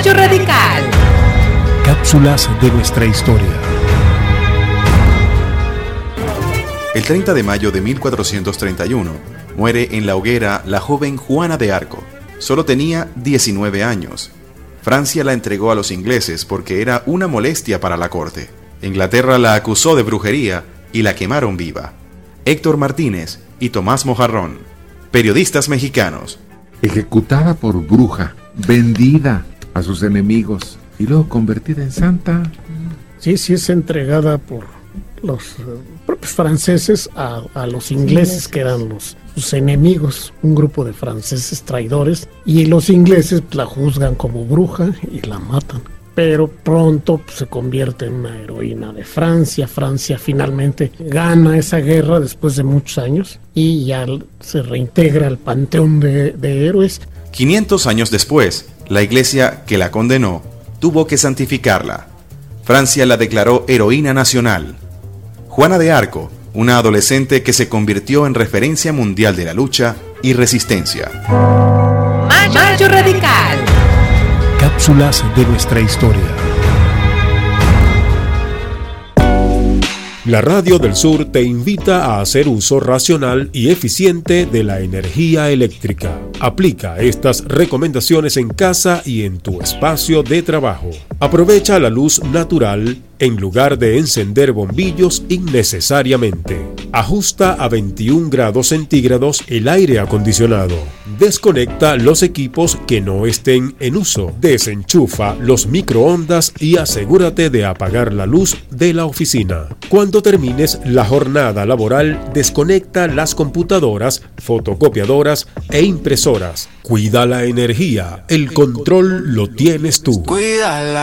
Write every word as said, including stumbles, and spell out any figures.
Mayo Radical. Cápsulas de nuestra historia. El treinta de mayo de mil cuatrocientos treinta y uno muere en la hoguera la joven Juana de Arco. Solo tenía diecinueve años. Francia la entregó a los ingleses porque era una molestia para la corte. Inglaterra la acusó de brujería y la quemaron viva. Héctor Martínez y Tomás Mojarrón, periodistas mexicanos. Ejecutada por bruja, vendida a sus enemigos y luego convertida en santa. Sí, sí es entregada por los uh, propios franceses a, a los ingleses, que eran los sus enemigos, un grupo de franceses traidores, y los ingleses la juzgan como bruja y la matan. Pero pronto pues, se convierte en una heroína de Francia. Francia finalmente gana esa guerra después de muchos años y ya se reintegra al panteón de, de héroes. quinientos años después, la iglesia que la condenó tuvo que santificarla. Francia la declaró heroína nacional. Juana de Arco, una adolescente que se convirtió en referencia mundial de la lucha y resistencia. Mayo, Mayo Radical. Cápsulas de nuestra historia. La Radio del Sur te invita a hacer uso racional y eficiente de la energía eléctrica. Aplica estas recomendaciones en casa y en tu espacio de trabajo. Aprovecha la luz natural en lugar de encender bombillos innecesariamente. Ajusta a veintiún grados centígrados el aire acondicionado. Desconecta los equipos que no estén en uso. Desenchufa los microondas y asegúrate de apagar la luz de la oficina. Cuando termines la jornada laboral, desconecta las computadoras, fotocopiadoras e impresoras. Cuida la energía. El control lo tienes tú. Cuídala.